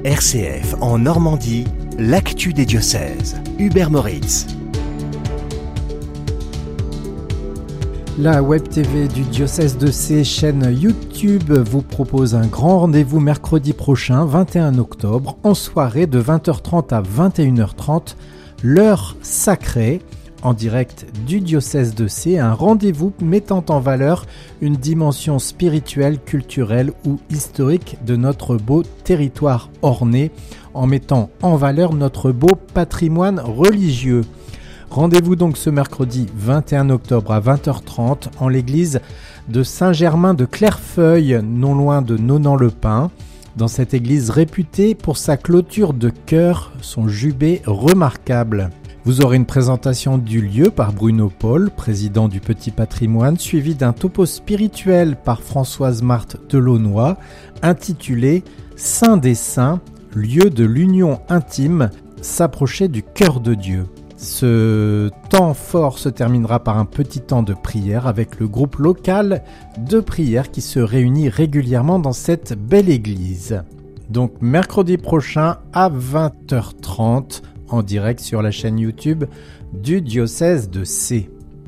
RCF en Normandie, l'actu des diocèses. Hubert Moritz. La Web TV du diocèse de Sées, chaîne YouTube, vous propose un grand rendez-vous mercredi prochain, 21 octobre, en soirée de 20h30 à 21h30, l'heure sacrée, en direct du diocèse de Sées, un rendez-vous mettant en valeur une dimension spirituelle, culturelle ou historique de notre beau territoire orné, en mettant en valeur notre beau patrimoine religieux. Rendez-vous donc ce mercredi 21 octobre à 20h30 en l'église de Saint-Germain de Clairefeuille, non loin de Nonant-le-Pin. Dans cette église réputée pour sa clôture de chœur, son jubé remarquable. Vous aurez une présentation du lieu par Bruno Paul, président du Petit Patrimoine, suivi d'un topo spirituel par Françoise Marthe Delaunoy, intitulé « Saint des Saints, lieu de l'union intime, s'approcher du cœur de Dieu ». Ce temps fort se terminera par un petit temps de prière avec le groupe local de prière qui se réunit régulièrement dans cette belle église. Donc mercredi prochain à 20h30 en direct sur la chaîne YouTube du diocèse de Sées.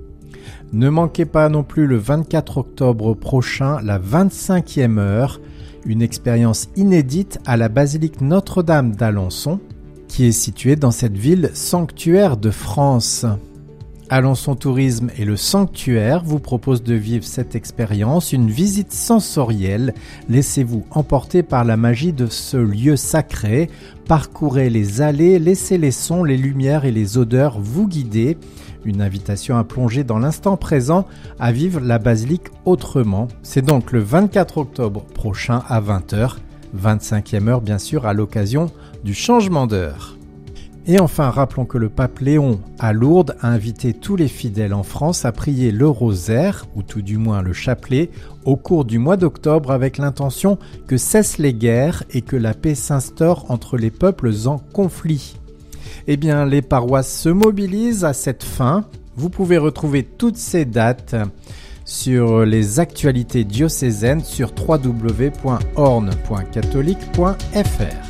Ne manquez pas non plus le 24 octobre prochain la 25e heure, une expérience inédite à la basilique Notre-Dame d'Alençon, qui est située dans cette ville sanctuaire de France. Alençon Tourisme et le Sanctuaire vous proposent de vivre cette expérience, une visite sensorielle. Laissez-vous emporter par la magie de ce lieu sacré. Parcourez les allées, laissez les sons, les lumières et les odeurs vous guider. Une invitation à plonger dans l'instant présent, à vivre la basilique autrement. C'est donc le 24 octobre prochain à 20h, 25e heure bien sûr à l'occasion du changement d'heure. Et enfin, rappelons que le pape Léon à Lourdes a invité tous les fidèles en France à prier le rosaire, ou tout du moins le chapelet, au cours du mois d'octobre avec l'intention que cessent les guerres et que la paix s'instaure entre les peuples en conflit. Eh bien, les paroisses se mobilisent à cette fin. Vous pouvez retrouver toutes ces dates sur les actualités diocésaines sur www.orne.catholique.fr.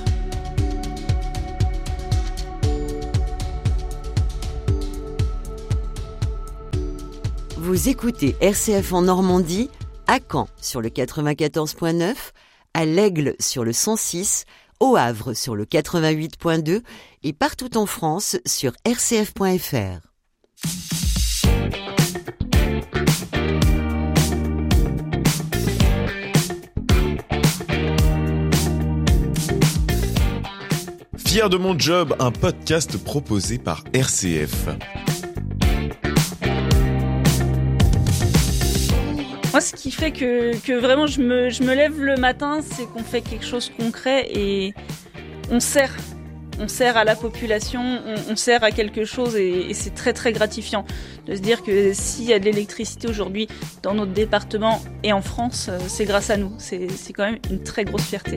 Vous écoutez RCF en Normandie, à Caen sur le 94.9, à l'Aigle sur le 106, au Havre sur le 88.2 et partout en France sur rcf.fr. Fier de mon job, un podcast proposé par RCF. Moi, ce qui fait que vraiment je me lève le matin, c'est qu'on fait quelque chose de concret et on sert à la population, on sert à quelque chose et c'est très très gratifiant de se dire que s'il y a de l'électricité aujourd'hui dans notre département et en France, c'est grâce à nous. C'est quand même une très grosse fierté.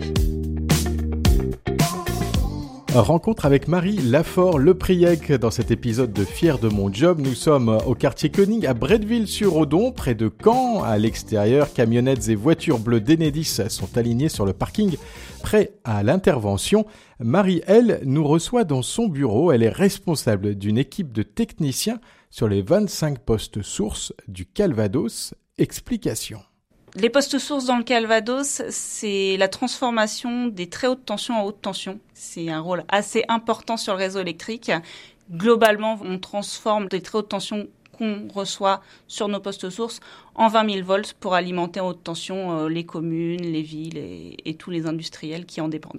Rencontre avec Marie Lafort-Lepriec dans cet épisode de Fier de mon job. Nous sommes au quartier Koning à Bretteville-sur-Odon, près de Caen. À l'extérieur, camionnettes et voitures bleues d'Enedis sont alignées sur le parking, prêts à l'intervention. Marie, elle, nous reçoit dans son bureau. Elle est responsable d'une équipe de techniciens sur les 25 postes sources du Calvados. Explication. Les postes sources dans le Calvados, c'est la transformation des très hautes tensions en haute tension. C'est un rôle assez important sur le réseau électrique. Globalement, on transforme des très hautes tensions qu'on reçoit sur nos postes sources en 20 000 volts pour alimenter en haute tension les communes, les villes et tous les industriels qui en dépendent.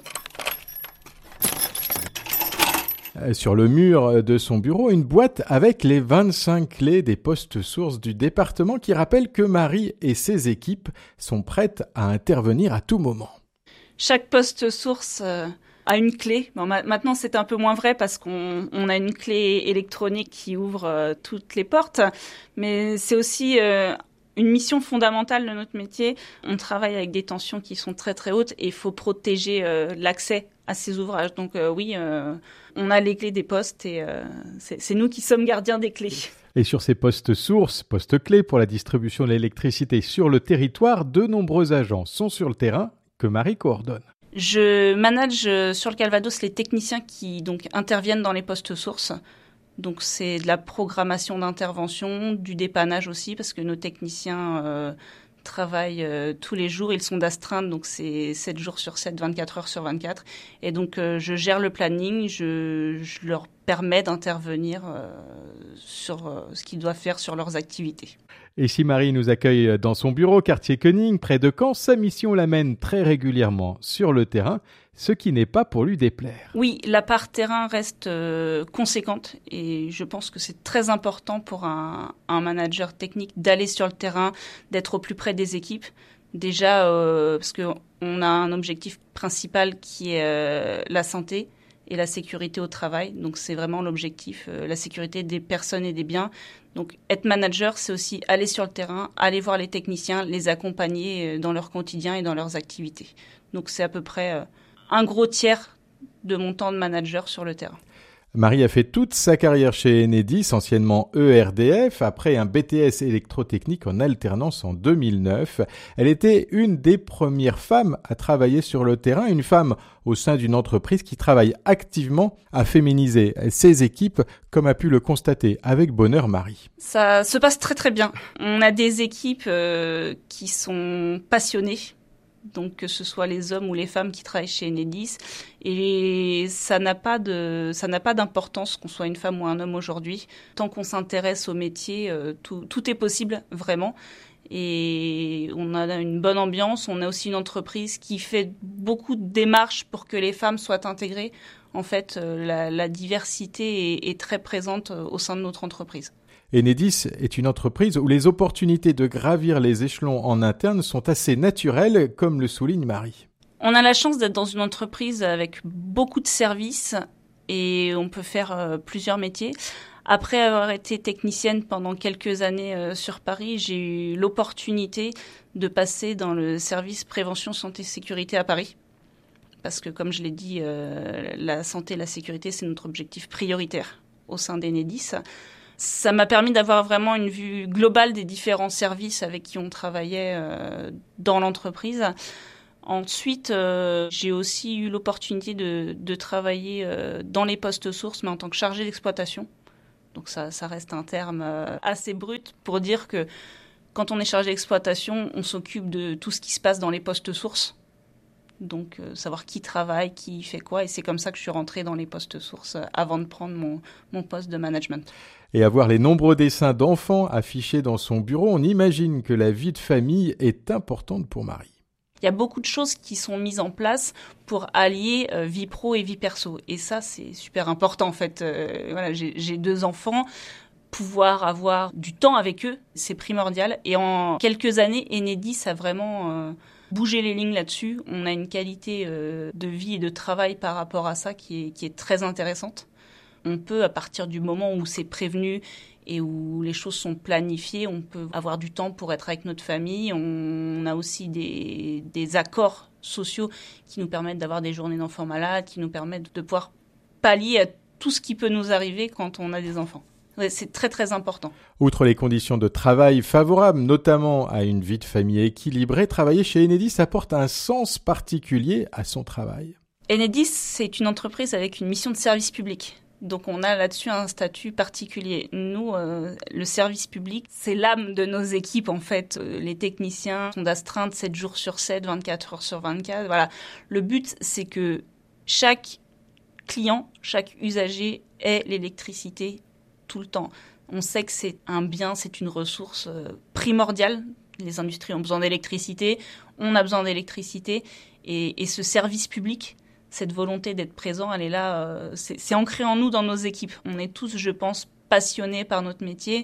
Sur le mur de son bureau, une boîte avec les 25 clés des postes sources du département qui rappelle que Marie et ses équipes sont prêtes à intervenir à tout moment. Chaque poste source a une clé. Bon, maintenant, c'est un peu moins vrai parce qu'on a une clé électronique qui ouvre toutes les portes, mais c'est aussi une mission fondamentale de notre métier. On travaille avec des tensions qui sont très très hautes et il faut protéger l'accès à ces ouvrages. Donc on a les clés des postes et c'est nous qui sommes gardiens des clés. Et sur ces postes sources, postes clés pour la distribution de l'électricité sur le territoire, de nombreux agents sont sur le terrain que Marie coordonne. Je manage sur le Calvados les techniciens qui donc interviennent dans les postes sources. Donc c'est de la programmation d'intervention, du dépannage aussi, parce que nos techniciens travaillent tous les jours. Ils sont d'astreinte, donc c'est 7 jours sur 7, 24 heures sur 24. Et donc je gère le planning, je leur permets d'intervenir sur ce qu'ils doivent faire sur leurs activités. Et si Marie nous accueille dans son bureau, quartier Koning, près de Caen, sa mission l'amène très régulièrement sur le terrain, ce qui n'est pas pour lui déplaire. Oui, la part terrain reste conséquente et je pense que c'est très important pour un manager technique d'aller sur le terrain, d'être au plus près des équipes. Déjà, parce qu'on a un objectif principal qui est la santé et la sécurité au travail. Donc c'est vraiment l'objectif, la sécurité des personnes et des biens. Donc être manager, c'est aussi aller sur le terrain, aller voir les techniciens, les accompagner dans leur quotidien et dans leurs activités. Donc c'est à peu près un gros tiers de mon temps de manager sur le terrain. Marie a fait toute sa carrière chez Enedis, anciennement ERDF, après un BTS électrotechnique en alternance en 2009. Elle était une des premières femmes à travailler sur le terrain, une femme au sein d'une entreprise qui travaille activement à féminiser ses équipes, comme a pu le constater avec bonheur Marie. Ça se passe très très bien. On a des équipes qui sont passionnées. Donc que ce soit les hommes ou les femmes qui travaillent chez Enedis, et ça n'a pas d'importance qu'on soit une femme ou un homme aujourd'hui. Tant qu'on s'intéresse au métier, tout est possible vraiment. Et on a une bonne ambiance. On a aussi une entreprise qui fait beaucoup de démarches pour que les femmes soient intégrées. En fait, la diversité est très présente au sein de notre entreprise. Enedis est une entreprise où les opportunités de gravir les échelons en interne sont assez naturelles, comme le souligne Marie. On a la chance d'être dans une entreprise avec beaucoup de services et on peut faire plusieurs métiers. Après avoir été technicienne pendant quelques années sur Paris, j'ai eu l'opportunité de passer dans le service prévention santé sécurité à Paris. Parce que comme je l'ai dit, la santé et la sécurité, c'est notre objectif prioritaire au sein d'Enedis. Ça m'a permis d'avoir vraiment une vue globale des différents services avec qui on travaillait dans l'entreprise. Ensuite, j'ai aussi eu l'opportunité de travailler dans les postes sources, mais en tant que chargée d'exploitation. Donc ça reste un terme assez brut pour dire que quand on est chargé d'exploitation, on s'occupe de tout ce qui se passe dans les postes sources. Donc savoir qui travaille, qui fait quoi. Et c'est comme ça que je suis rentrée dans les postes sources avant de prendre mon poste de management. Et à voir les nombreux dessins d'enfants affichés dans son bureau, on imagine que la vie de famille est importante pour Marie. Il y a beaucoup de choses qui sont mises en place pour allier vie pro et vie perso. Et ça, c'est super important en fait. Voilà, j'ai 2 enfants. Pouvoir avoir du temps avec eux, c'est primordial. Et en quelques années, Enedis a vraiment bougé les lignes là-dessus. On a une qualité de vie et de travail par rapport à ça qui est très intéressante. On peut, à partir du moment où c'est prévenu et où les choses sont planifiées, on peut avoir du temps pour être avec notre famille. On a aussi des accords sociaux qui nous permettent d'avoir des journées d'enfants malades, qui nous permettent de pouvoir pallier à tout ce qui peut nous arriver quand on a des enfants. Ouais, c'est très très important. Outre les conditions de travail favorables, notamment à une vie de famille équilibrée, travailler chez Enedis apporte un sens particulier à son travail. Enedis, c'est une entreprise avec une mission de service public. Donc on a là-dessus un statut particulier. Nous, le service public, c'est l'âme de nos équipes en fait. Les techniciens sont d'astreinte 7 jours sur 7, 24 heures sur 24. Voilà. Le but, c'est que chaque client, chaque usager ait l'électricité tout le temps. On sait que c'est un bien, c'est une ressource primordiale. Les industries ont besoin d'électricité, on a besoin d'électricité. Et ce service public, cette volonté d'être présent, elle est là, c'est ancré en nous, dans nos équipes. On est tous, je pense, passionnés par notre métier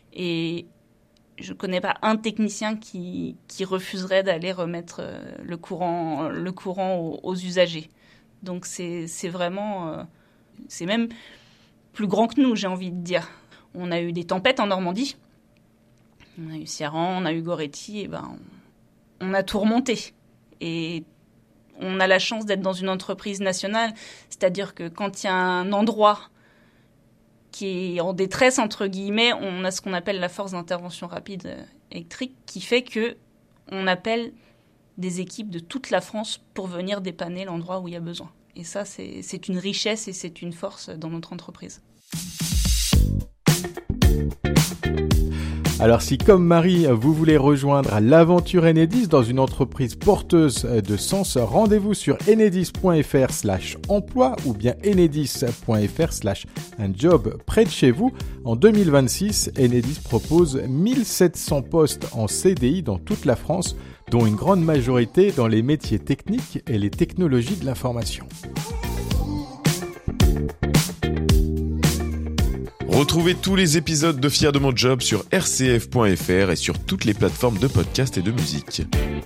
et je ne connais pas un technicien qui refuserait d'aller remettre le courant aux usagers. Donc c'est vraiment, c'est même plus grand que nous, j'ai envie de dire. On a eu des tempêtes en Normandie, on a eu Ciarán, on a eu Goretti, et on a tout remonté. Et on a la chance d'être dans une entreprise nationale, c'est-à-dire que quand il y a un endroit qui est en détresse, entre guillemets, on a ce qu'on appelle la force d'intervention rapide électrique, qui fait qu'on appelle des équipes de toute la France pour venir dépanner l'endroit où il y a besoin. Et ça, c'est une richesse et c'est une force dans notre entreprise. Alors si comme Marie, vous voulez rejoindre l'aventure Enedis dans une entreprise porteuse de sens, rendez-vous sur enedis.fr/emploi ou bien enedis.fr/un job près de chez vous. En 2026, Enedis propose 1700 postes en CDI dans toute la France, dont une grande majorité dans les métiers techniques et les technologies de l'information. Retrouvez tous les épisodes de Fier de mon job sur rcf.fr et sur toutes les plateformes de podcast et de musique.